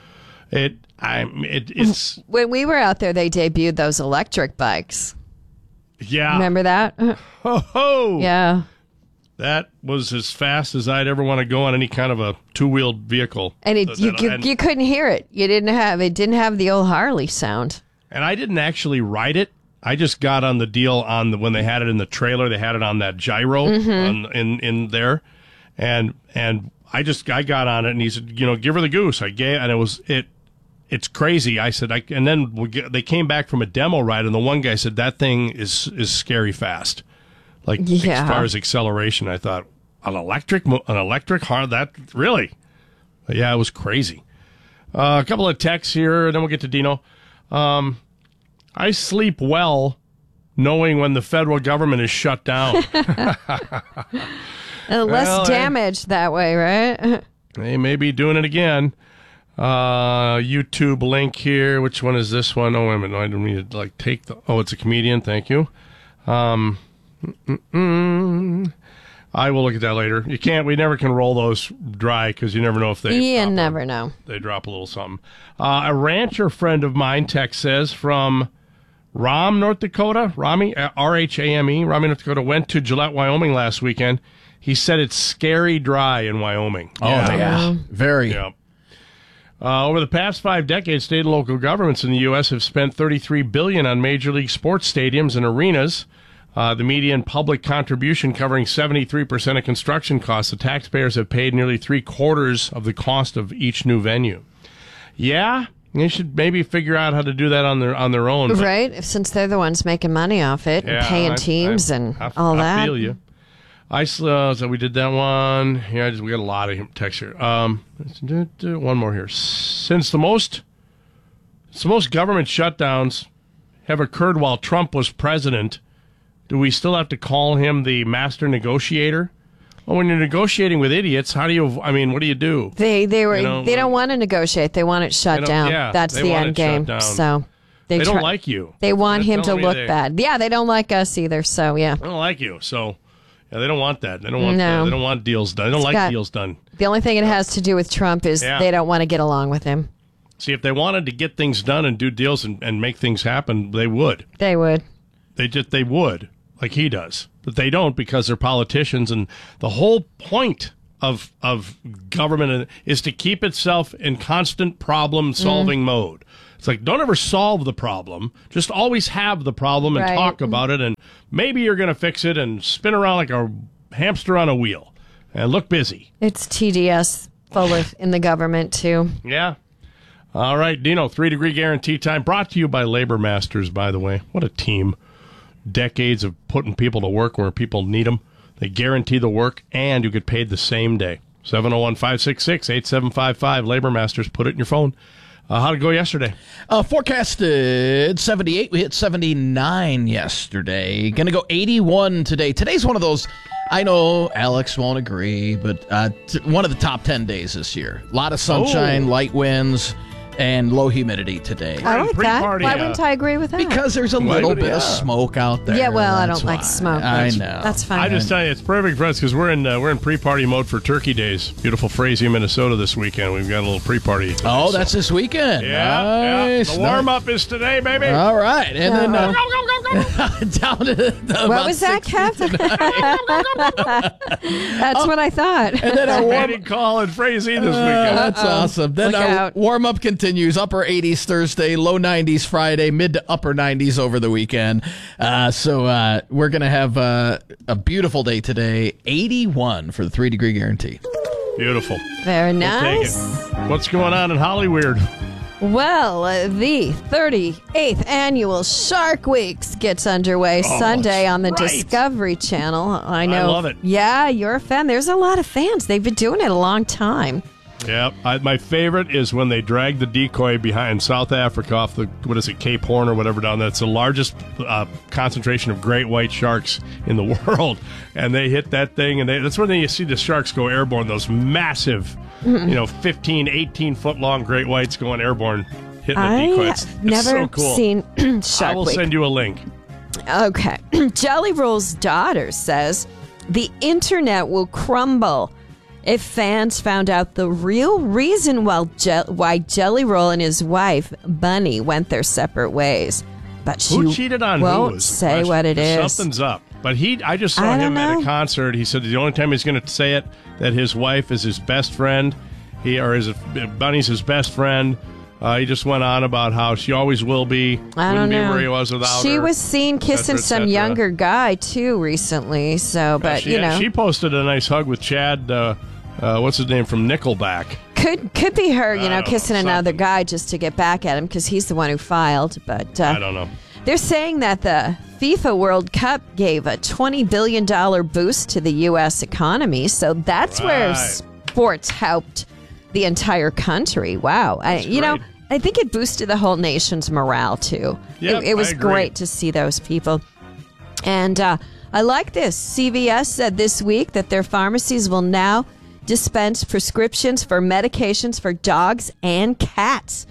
it's When we were out there, they debuted those electric bikes. Yeah. Remember that? Ho! Yeah. That was as fast as I'd ever want to go on any kind of a two-wheeled vehicle. And you couldn't hear it. It didn't have the old Harley sound. And I didn't actually ride it. I just got on the deal when they had it in the trailer. They had it on that gyro in there, and I got on it. And he said, give her the goose. I gave, and it's crazy. I said, and then they came back from a demo ride, and the one guy said that thing is scary fast. Like, as far as acceleration, I thought, an electric hard, that really? But yeah, it was crazy. A couple of texts here, and then we'll get to Dino. I sleep well knowing when the federal government is shut down. Less damage that way, right? They may be doing it again. YouTube link here. Which one is this one? Oh, wait a minute. I don't need to take the... Oh, it's a comedian. Thank you. I will look at that later. We never can roll those dry because you never know if they... You never know. They drop a little something. A rancher friend of mine, text says, from Rhame, North Dakota, Rhame, R-H-A-M-E, Rhame, North Dakota, went to Gillette, Wyoming last weekend. He said it's scary dry in Wyoming. Oh, yeah. Very. Yeah. Over the past 5 decades, state and local governments in the U.S. have spent $33 billion on major league sports stadiums and arenas. The median public contribution covering 73% of construction costs. The taxpayers have paid nearly 3/4 of the cost of each new venue. Yeah, They should maybe figure out how to do that on their own. But, right? Since they're the ones making money off it and paying teams and all that. I feel you. So we did that one. Yeah, we got a lot of text here. One more here. Since the most government shutdowns have occurred while Trump was president, do we still have to call him the master negotiator? Well, when you're negotiating with idiots, what do you do? They don't want to negotiate. They want it shut down. Yeah, that's the end game. So they don't like you. They want him to look bad. Yeah, they don't like us either. So yeah, they don't like you. So yeah, they don't want that. They don't want. They don't want deals done. They don't like deals done. The only thing it has to do with Trump is they don't want to get along with him. See, if they wanted to get things done and do deals and make things happen, they would. They would. They would, like he does. But they don't because they're politicians, and the whole point of government is to keep itself in constant problem-solving mode. It's like, don't ever solve the problem. Just always have the problem and talk about it, and maybe you're going to fix it and spin around like a hamster on a wheel and look busy. It's TDS in the government, too. Yeah. All right, Dino, 3-degree guarantee time brought to you by Labor Masters, by the way. What a team. Decades of putting people to work where people need them. They guarantee the work, and you get paid the same day. 701-566-8755. Labor Masters, put it in your phone. How'd it go yesterday? Forecasted 78. We hit 79 yesterday. Going to go 81 today. Today's one of those, I know Alex won't agree, but one of the top 10 days this year. A lot of sunshine, light winds, and low humidity today. I like that. Why wouldn't I agree with that? Because there's a little bit of smoke out there. Yeah, well, I don't like smoke. I know. That's fine. I just tell you, it's perfect for us because we're in pre-party mode for Turkey Days. Beautiful Frazee, Minnesota this weekend. We've got a little pre-party. Oh, that's this weekend. Yeah. Nice. The warm-up is today, baby. All right. And then down to the what was that, Kev? That's what I thought. And then our call in Frazee this weekend. That's awesome. Then our warm-up continues. Upper 80s Thursday, low 90s Friday, mid to upper 90s over the weekend. So we're going to have a beautiful day today. 81 for the 3-degree guarantee. Beautiful. Very nice. What's going on in Hollywood? Well, the 38th annual Shark Weeks gets underway Sunday on the Discovery Channel. I know. I love it. Yeah, you're a fan. There's a lot of fans. They've been doing it a long time. Yeah, my favorite is when they drag the decoy behind South Africa off the, Cape Horn or whatever down there. It's the largest concentration of great white sharks in the world. And they hit that thing, and that's when you see the sharks go airborne, those massive, 15, 18-foot long great whites going airborne, hitting the decoy. It's never so cool. seen Shark I will Week. send you a link. Okay. Jelly Roll's daughter says the internet will crumble if fans found out the real reason why Jelly Roll and his wife, Bunny, went their separate ways. But who cheated on won't who? say what it is. Something's up. But I just saw him at a concert. He said the only time he's going to say it, that his wife is his best friend. Bunny's his best friend. He just went on about how she always will be. I don't know. Wouldn't be where he was without her. She was seen kissing some younger guy, too, recently. So, but, She posted a nice hug with Chad, what's his name, from Nickelback. Could be her, kissing another guy just to get back at him because he's the one who filed. But I don't know. They're saying that the FIFA World Cup gave a $20 billion boost to the U.S. economy. So that's where sports helped the entire country. Wow. I think it boosted the whole nation's morale, too. Yep, it was great to see those people. And I like this. CVS said this week that their pharmacies will now dispense prescriptions for medications for dogs and cats.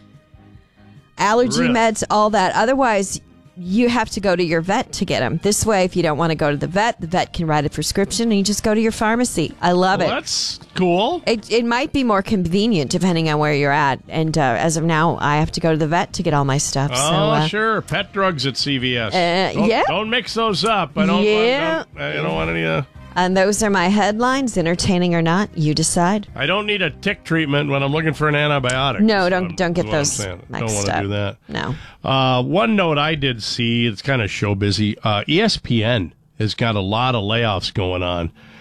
Allergy meds, all that. Otherwise, you have to go to your vet to get them. This way, if you don't want to go to the vet can write a prescription and you just go to your pharmacy. I love it. That's cool. It might be more convenient depending on where you're at. And as of now, I have to go to the vet to get all my stuff. Oh, sure. Pet drugs at CVS. Don't mix those up. I don't want any... And those are my headlines. Entertaining or not, you decide. I don't need a tick treatment when I'm looking for an antibiotic. No, don't get those mixed up. Don't want to do that. No. One note I did see, it's kind of show busy. ESPN has got a lot of layoffs going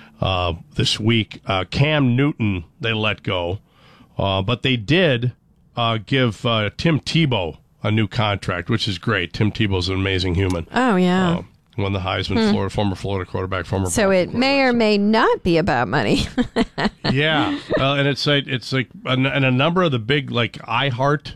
on this week. Cam Newton, they let go. But they did give Tim Tebow a new contract, which is great. Tim Tebow's an amazing human. Oh, yeah. Won the Heisman, former Florida quarterback, So it may or may not be about money. Yeah. And it's like and a number of the big, like iHeart,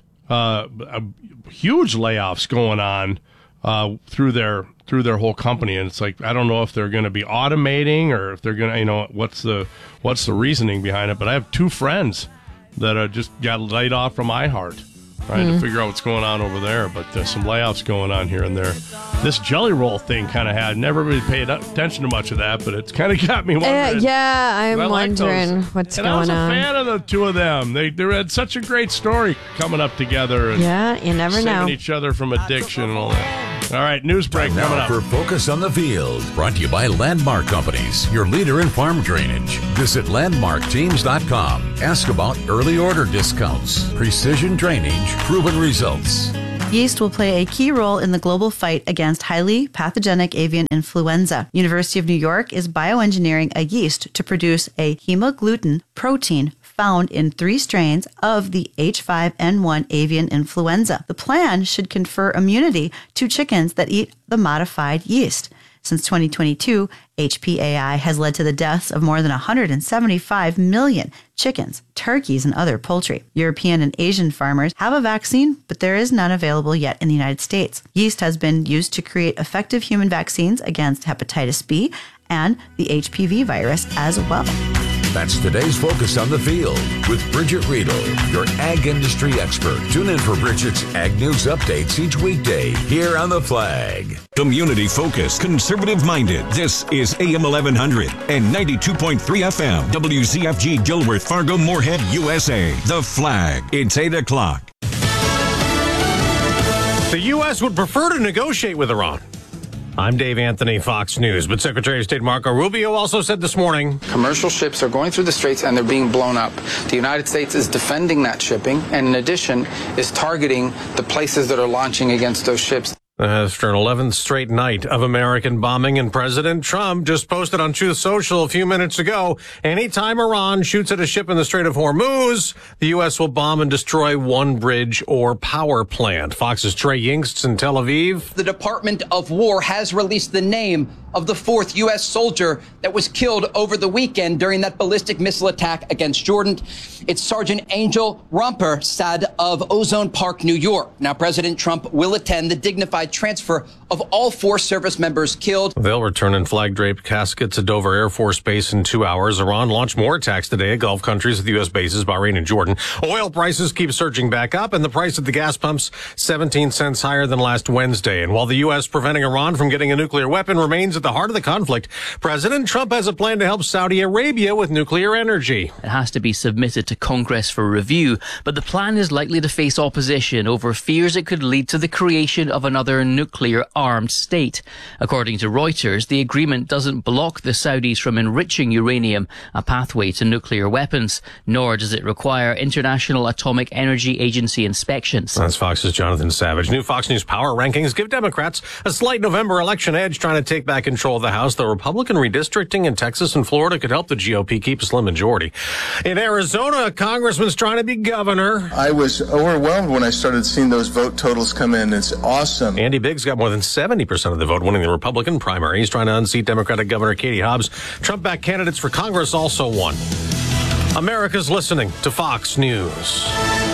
huge layoffs going on through their whole company, and it's like I don't know if they're going to be automating or if they're going to, what's the reasoning behind it. But I have two friends that just got laid off from iHeart, trying to figure out what's going on over there. But there's some layoffs going on here and there. This Jelly Roll thing kind of had never really paid attention to much of that, but it's kind of got me wondering. I'm wondering what's going on. I was a fan of the two of them. They had such a great story coming up together. And you never know. Saving each other from addiction and all that. All right, news break coming up. For Focus on the Field, brought to you by Landmark Companies, your leader in farm drainage. Visit landmarkteams.com. Ask about early order discounts. Precision drainage, proven results. Yeast will play a key role in the global fight against highly pathogenic avian influenza. University of New York is bioengineering a yeast to produce a hemagglutinin protein found in 3 strains of the H5N1 avian influenza. The plan should confer immunity to chickens that eat the modified yeast. Since 2022, HPAI has led to the deaths of more than 175 million chickens, turkeys, and other poultry. European and Asian farmers have a vaccine, but there is none available yet in the United States. Yeast has been used to create effective human vaccines against hepatitis B and the HPV virus as well. That's today's Focus on the Field with Bridget Riedel, your ag industry expert. Tune in for Bridget's Ag News updates each weekday here on The Flag. Community focused, conservative minded. This is AM 1100 and 92.3 FM. WZFG Dilworth, Fargo, Moorhead, USA. The Flag. It's 8 o'clock. The U.S. would prefer to negotiate with Iran. I'm Dave Anthony, Fox News. But Secretary of State Marco Rubio also said this morning, commercial ships are going through the straits and they're being blown up. The United States is defending that shipping and in addition is targeting the places that are launching against those ships. After an 11th straight night of American bombing, and President Trump just posted on Truth Social a few minutes ago, anytime Iran shoots at a ship in the Strait of Hormuz, the U.S. will bomb and destroy one bridge or power plant. Fox's Trey Yingst in Tel Aviv. The Department of War has released the name of the 4th U.S. soldier that was killed over the weekend during that ballistic missile attack against Jordan. It's Sergeant Angel Rumpersad of Ozone Park, New York. Now, President Trump will attend the dignified transfer of all 4 service members killed. They'll return in flag-draped caskets at Dover Air Force Base in 2 hours. Iran launched more attacks today at Gulf countries with U.S. bases, Bahrain and Jordan. Oil prices keep surging back up, and the price at the gas pumps 17 cents higher than last Wednesday. And while the U.S. preventing Iran from getting a nuclear weapon remains at the heart of the conflict, President Trump has a plan to help Saudi Arabia with nuclear energy. It has to be submitted to Congress for review, but the plan is likely to face opposition over fears it could lead to the creation of another nuclear-armed state. According to Reuters, the agreement doesn't block the Saudis from enriching uranium, a pathway to nuclear weapons, nor does it require International Atomic Energy Agency inspections. That's Fox's Jonathan Savage. New Fox News power rankings give Democrats a slight November election edge, trying to take back control of the House. The Republican redistricting in Texas and Florida could help the GOP keep a slim majority. In Arizona, a congressman's trying to be governor. I was overwhelmed when I started seeing those vote totals come in. It's awesome. Andy Biggs got more than 70% of the vote, winning the Republican primary. He's trying to unseat Democratic Governor Katie Hobbs. Trump-backed candidates for Congress also won. America's listening to Fox News.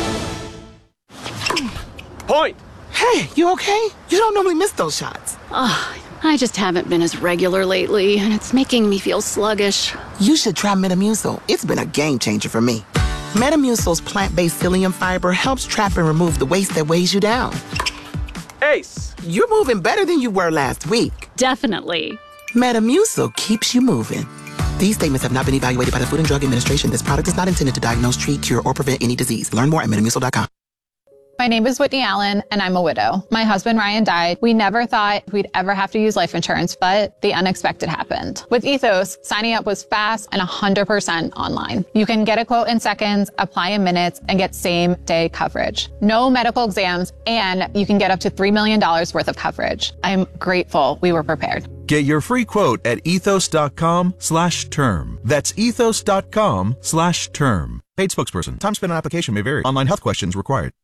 Point. Hey, you okay? You don't normally miss those shots. I just haven't been as regular lately, and it's making me feel sluggish. You should try Metamucil. It's been a game changer for me. Metamucil's plant-based psyllium fiber helps trap and remove the waste that weighs you down. Ace, you're moving better than you were last week. Definitely. Metamucil keeps you moving. These statements have not been evaluated by the Food and Drug Administration. This product is not intended to diagnose, treat, cure, or prevent any disease. Learn more at metamucil.com. My name is Whitney Allen, and I'm a widow. My husband, Ryan, died. We never thought we'd ever have to use life insurance, but the unexpected happened. With Ethos, signing up was fast and 100% online. You can get a quote in seconds, apply in minutes, and get same-day coverage. No medical exams, and you can get up to $3 million worth of coverage. I'm grateful we were prepared. Get your free quote at ethos.com/term. That's ethos.com/term. Paid spokesperson. Time spent on application may vary. Online health questions required.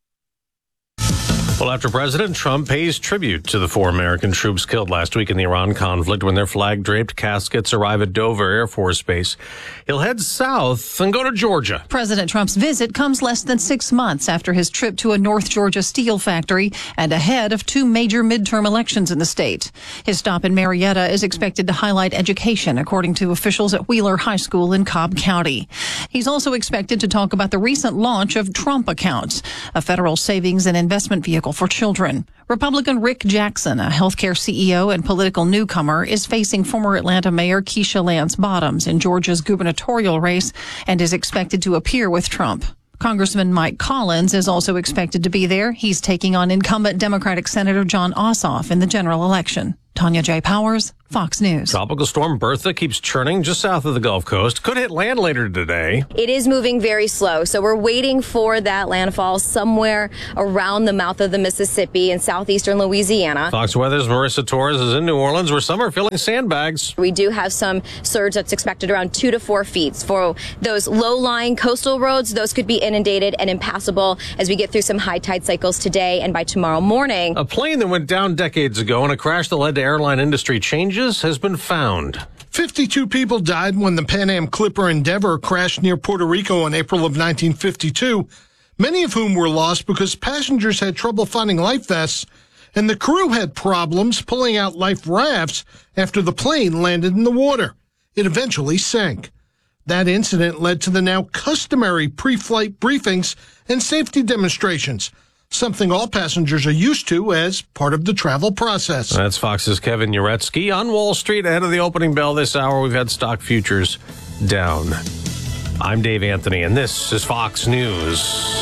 Well, after President Trump pays tribute to the 4 American troops killed last week in the Iran conflict when their flag-draped caskets arrive at Dover Air Force Base, he'll head south and go to Georgia. President Trump's visit comes less than 6 months after his trip to a North Georgia steel factory and ahead of 2 major midterm elections in the state. His stop in Marietta is expected to highlight education, according to officials at Wheeler High School in Cobb County. He's also expected to talk about the recent launch of Trump Accounts, a federal savings and investment vehicle for children. Republican Rick Jackson, a healthcare CEO and political newcomer, is facing former Atlanta Mayor Keisha Lance Bottoms in Georgia's gubernatorial race and is expected to appear with Trump. Congressman Mike Collins is also expected to be there. He's taking on incumbent Democratic Senator Jon Ossoff in the general election. Tanya J. Powers, Fox News. Tropical storm Bertha keeps churning just south of the Gulf Coast. Could hit land later today. It is moving very slow, so we're waiting for that landfall somewhere around the mouth of the Mississippi in southeastern Louisiana. Fox Weather's Marissa Torres is in New Orleans, where some are filling sandbags. We do have some surge that's expected around 2 to 4 feet. For those low-lying coastal roads, those could be inundated and impassable as we get through some high tide cycles today and by tomorrow morning. A plane that went down decades ago in a crash that led to airline industry changes has been found. 52 people died when the Pan Am Clipper Endeavour crashed near Puerto Rico in April of 1952, many of whom were lost because passengers had trouble finding life vests, and the crew had problems pulling out life rafts after the plane landed in the water. It eventually sank. That incident led to the now customary pre-flight briefings and safety demonstrations, something all passengers are used to as part of the travel process. That's Fox's Kevin Uretsky. On Wall Street, ahead of the opening bell this hour, we've had stock futures down. I'm Dave Anthony, and this is Fox News.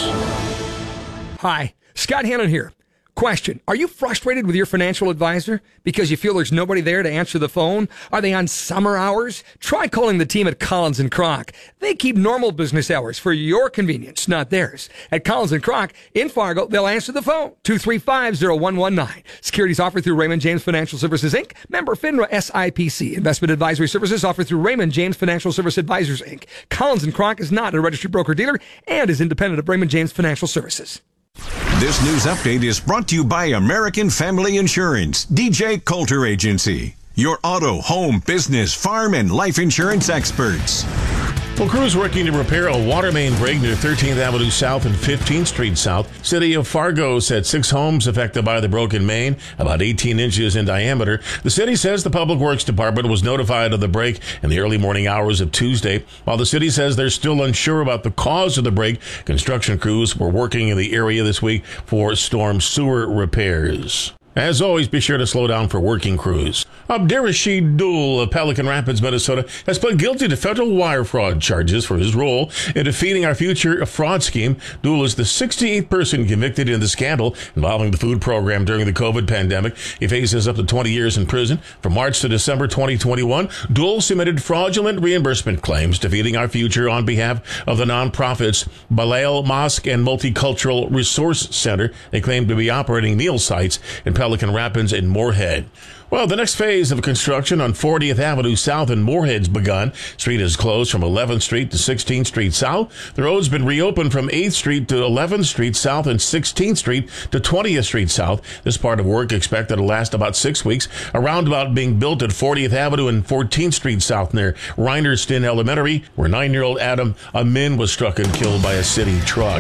Hi, Scott Hannon here. Question, are you frustrated with your financial advisor because you feel there's nobody there to answer the phone? Are they on summer hours? Try calling the team at Collins & Kroc. They keep normal business hours for your convenience, not theirs. At Collins & Kroc in Fargo, they'll answer the phone. 235-0119. Securities offered through Raymond James Financial Services, Inc. Member FINRA SIPC. Investment advisory services offered through Raymond James Financial Service Advisors, Inc. Collins & Kroc is not a registered broker-dealer and is independent of Raymond James Financial Services. This news update is brought to you by American Family Insurance, DJ Coulter Agency, your auto, home, business, farm, and life insurance experts. Well, crews working to repair a water main break near 13th Avenue South and 15th Street South. City of Fargo said 6 homes affected by the broken main, about 18 inches in diameter. The city says the Public Works Department was notified of the break in the early morning hours of Tuesday. While the city says they're still unsure about the cause of the break, construction crews were working in the area this week for storm sewer repairs. As always, be sure to slow down for working crews. Abdirashid Dul of Pelican Rapids, Minnesota, has pled guilty to federal wire fraud charges for his role in defeating our future fraud scheme. Dul is the 68th person convicted in the scandal involving the food program during the COVID pandemic. He faces up to 20 years in prison. From March to December 2021, Dul submitted fraudulent reimbursement claims defeating our future on behalf of the nonprofits Balal Mosque and Multicultural Resource Center. They claim to be operating meal sites in Pelican Rapids and Moorhead. Well, the next phase of construction on 40th Avenue South in Moorhead's begun. Street is closed from 11th Street to 16th Street South. The road's been reopened from 8th Street to 11th Street South and 16th Street to 20th Street South. This part of work expected to last about 6 weeks. A roundabout being built at 40th Avenue and 14th Street South near Reinerston Elementary, where 9-year-old Adam Amin was struck and killed by a city truck.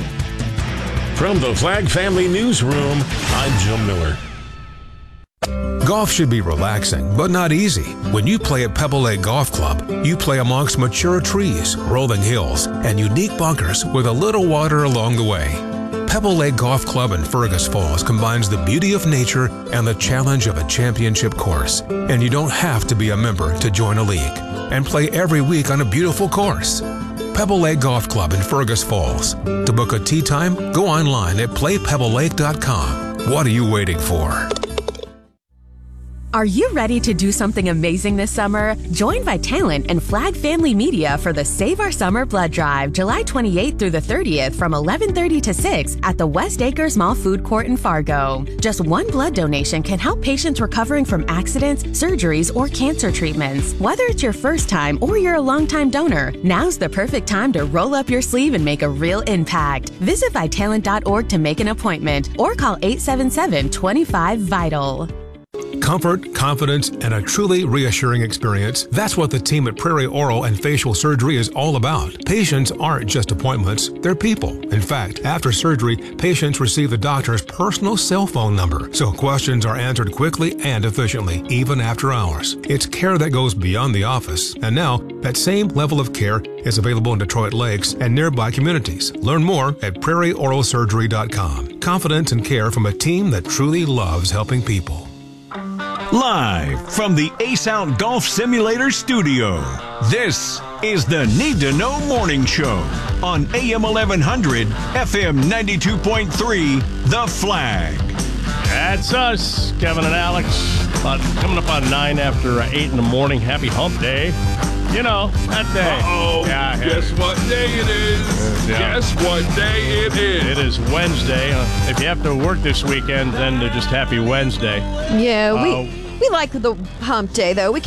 From the Flag Family Newsroom, I'm Jim Miller. Golf should be relaxing, but not easy. When you play at Pebble Lake Golf Club, you play amongst mature trees, rolling hills, and unique bunkers with a little water along the way. Pebble Lake Golf Club in Fergus Falls combines the beauty of nature and the challenge of a championship course. And you don't have to be a member to join a league and play every week on a beautiful course. Pebble Lake Golf Club in Fergus Falls. To book a tee time, go online at playpebblelake.com. What are you waiting for? Are you ready to do something amazing this summer? Join Vitalant and Flag Family Media for the Save Our Summer Blood Drive, July 28th through the 30th from 11:30 to 6 at the West Acres Mall Food Court in Fargo. Just one blood donation can help patients recovering from accidents, surgeries, or cancer treatments. Whether it's your first time or you're a longtime donor, now's the perfect time to roll up your sleeve and make a real impact. Visit Vitalant.org to make an appointment or call 877-25-VITAL. Comfort, confidence, and a truly reassuring experience. That's what the team at Prairie Oral and Facial Surgery is all about. Patients aren't just appointments, they're people. In fact, after surgery, patients receive the doctor's personal cell phone number, so questions are answered quickly and efficiently, even after hours. It's care that goes beyond the office. And now, that same level of care is available in Detroit Lakes and nearby communities. Learn more at prairieoralsurgery.com. Confidence and care from a team that truly loves helping people. Live from the Ace Out Golf Simulator studio, this is the Need to Know Morning Show on AM 1100, FM 92.3, The Flag. That's us, Kevin and Alex. Coming up on 9 after 8 in the morning. Happy hump day. You know, that day. Yeah, guess what day it is? Guess what day it is? It is Wednesday. If you have to work this weekend, then just happy Wednesday. Yeah, we like the hump day, though. We